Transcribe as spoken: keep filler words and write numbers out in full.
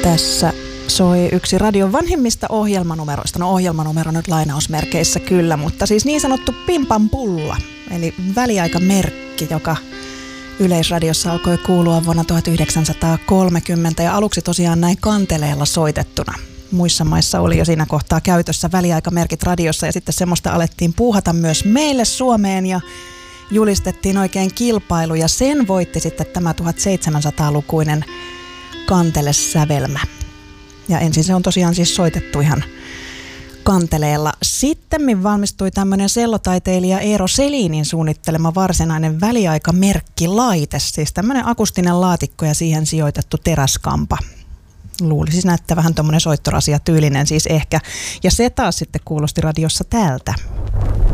Tässä soi yksi radion vanhimmista ohjelmanumeroista. No ohjelmanumero nyt lainausmerkeissä kyllä, mutta siis niin sanottu pimpanpulla, eli väliaikamerkki, joka Yleisradiossa alkoi kuulua vuonna tuhatyhdeksänsataakolmekymmentä ja aluksi tosiaan näin kanteleella soitettuna. Muissa maissa oli jo siinä kohtaa käytössä väliaikamerkit radiossa ja sitten semmoista alettiin puuhata myös meille Suomeen ja julistettiin oikein kilpailu ja sen voitti sitten tämä tuhatseitsemänsataalukuinen kantelesävelmä. Ja ensin se on tosiaan siis soitettu ihan kanteleella. Sittemmin valmistui tämmöinen sellotaiteilija Eero Selinin suunnittelema varsinainen väliaikamerkkilaite, siis tämmöinen akustinen laatikko ja siihen sijoitettu teräskampa. Luulisi näyttää vähän tommoinen soittorasia tyylinen siis ehkä. Ja se taas sitten kuulosti radiossa tältä.